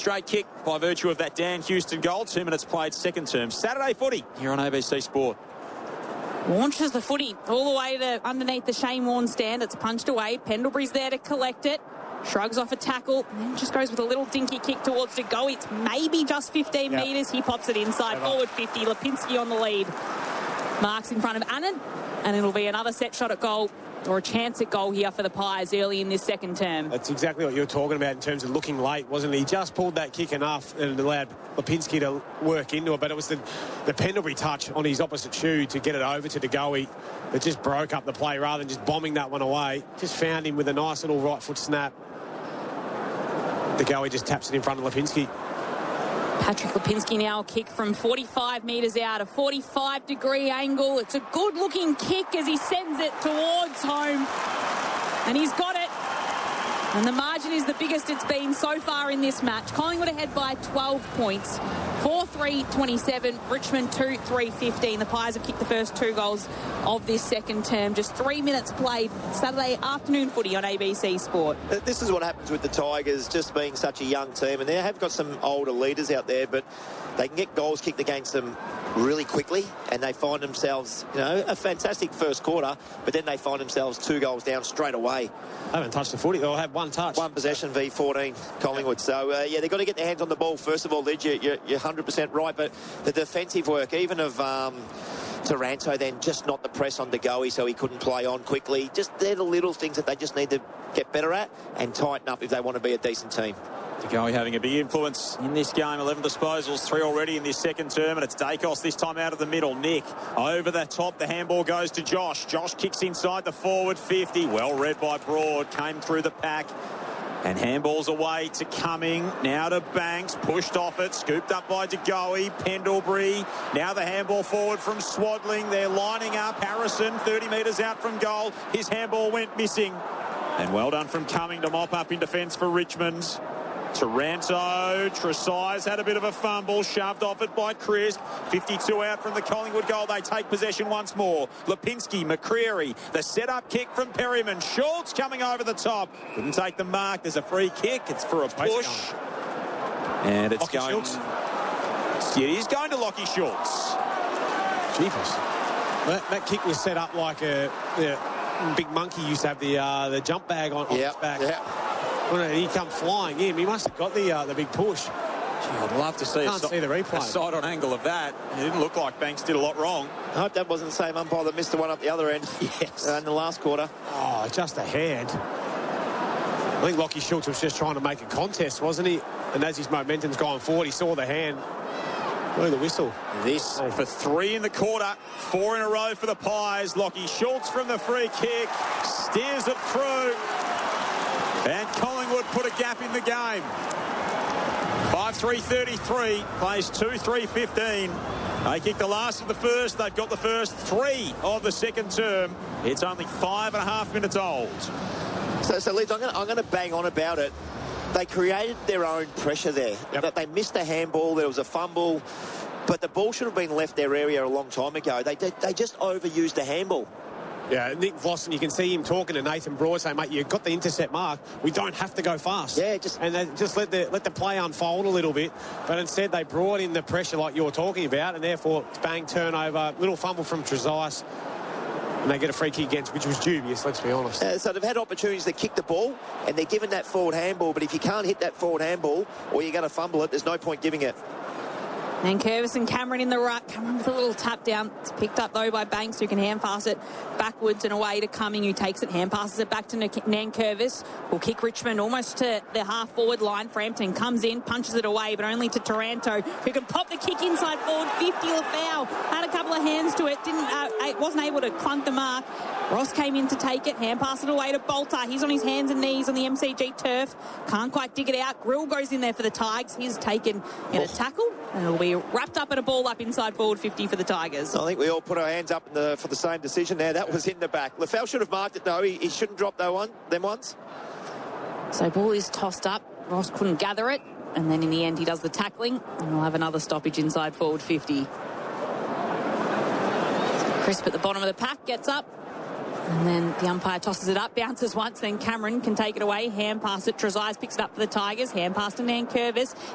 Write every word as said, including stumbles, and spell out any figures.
straight kick by virtue of that Dan Houston goal. Two minutes played, second term. Saturday footy here on A B C Sport. Launches the footy all the way to underneath the Shane Warne stand. It's punched away. Pendlebury's there to collect it. Shrugs off a tackle and then just goes with a little dinky kick towards to go. It's maybe just fifteen yep. metres. He pops it inside. Never. Forward fifty. Lipinski on the lead. Marks in front of Annan. And it'll be another set shot at goal, or a chance at goal here for the Pies early in this second term. That's exactly what you were talking about in terms of looking late, wasn't it? He just pulled that kick enough and allowed Lipinski to work into it, but it was the, the Pendlebury touch on his opposite shoe to get it over to De Goey that just broke up the play rather than just bombing that one away. Just found him with a nice little right foot snap. De Goey just taps it in front of Lipinski. Patrick Lipinski now a kick from forty-five metres out, a forty-five degree angle. It's a good-looking kick as he sends it towards home. And he's got it. And the margin is the biggest it's been so far in this match. Collingwood ahead by twelve points. four three twenty-seven, Richmond two three fifteen. The Pies have kicked the first two goals of this second term. Just three minutes played. Saturday afternoon footy on A B C Sport. This is what happens with the Tigers, just being such a young team. And they have got some older leaders out there, but they can get goals kicked against them really quickly, and they find themselves, you know, a fantastic first quarter, but then they find themselves two goals down straight away. I haven't touched the footy. They'll have one touch. One possession v fourteen, Collingwood. So, uh, yeah, they've got to get their hands on the ball. First of all, Lid, you're, you're one hundred percent right, but the defensive work, even of um, Taranto, then just not the press on De Goey, so he couldn't play on quickly. Just they're the little things that they just need to get better at and tighten up if they want to be a decent team. De Goey having a big influence in this game. eleven disposals, three already in this second term, and it's Dacos this time out of the middle. Nick over the top. The handball goes to Josh. Josh kicks inside the forward fifty. Well read by Broad. Came through the pack. And handballs away to Cumming. Now to Banks. Pushed off it. Scooped up by De Goey. Pendlebury. Now the handball forward from Swadling. They're lining up. Harrison, thirty metres out from goal. His handball went missing. And well done from Cumming to mop up in defence for Richmond. Taranto, Tresize had a bit of a fumble, shoved off it by Crisp. fifty-two out from the Collingwood goal. They take possession once more. Lipinski, McCreary, the set-up kick from Perryman. Schultz coming over the top. Couldn't take the mark. There's a free kick. It's for a push. And it's Lockie going... Schultz. It is going to Lockie Schultz. Jeepers. That, that kick was set up like a... Yeah, Big Monkey used to have the uh, the jump bag on, on yep, his back. Yep. When he come flying in, he must have got the uh, the big push. Gee, I'd love to see, Can't a, see the replay. a side-on angle of that. It didn't look like Banks did a lot wrong. I hope that wasn't the same umpire that missed the one up the other end. Yes. Uh, in the last quarter. Oh, just a hand. I think Lockie Schultz was just trying to make a contest, wasn't he? And as his momentum's gone forward, he saw the hand. Look at the whistle. This for three in the quarter, four in a row for the Pies. Lockie Schultz from the free kick, steers it through. And Collingwood put a gap in the game. five three thirty-three, plays two three fifteen. They kicked the last of the first. They've got the first three of the second term. It's only five and a half minutes old. So, so Liz, I'm going I'm to bang on about it. They created their own pressure there. Yep. They missed a handball. There was a fumble. But the ball should have been left their area a long time ago. They, they, they just overused the handball. Yeah, Nick Vlossen, you can see him talking to Nathan Broad saying, mate, you've got the intercept mark. We don't have to go fast. Yeah, just... And they just let the let the play unfold a little bit. But instead, they brought in the pressure like you're talking about, and therefore, bang, turnover, little fumble from Tresize. And they get a free kick against, which was dubious, let's be honest. Uh, so they've had opportunities to kick the ball, and they're given that forward handball. But if you can't hit that forward handball, or you're going to fumble it, there's no point giving it. And Curvis and Cameron in the ruck. Cameron with a little tap down. It's picked up, though, by Banks, who can hand pass it backwards and away to Cumming, who takes it, hand passes it back to Nankervis. Will kick Richmond almost to the half-forward line. Frampton comes in, punches it away, but only to Taranto, who can pop the kick inside forward. fifty Lafau had a couple of hands to it. Didn't, uh, wasn't able to clunk the mark. Ross came in to take it, hand pass it away to Bolter. He's on his hands and knees on the M C G turf. Can't quite dig it out. Grill goes in there for the Tigers. He's taken in a tackle, and it'll be wrapped up at a ball up inside forward fifty for the Tigers. I think we all put our hands up in the, for the same decision there. That was in the back. Lafau should have marked it, though. He, he shouldn't drop that one, them ones. So ball is tossed up. Ross couldn't gather it, and then in the end he does the tackling, and we'll have another stoppage inside forward fifty. So Crisp at the bottom of the pack gets up, and then the umpire tosses it up, bounces once, then Cameron can take it away, hand pass it. Tresize picks it up for the Tigers, hand pass to Nankervis.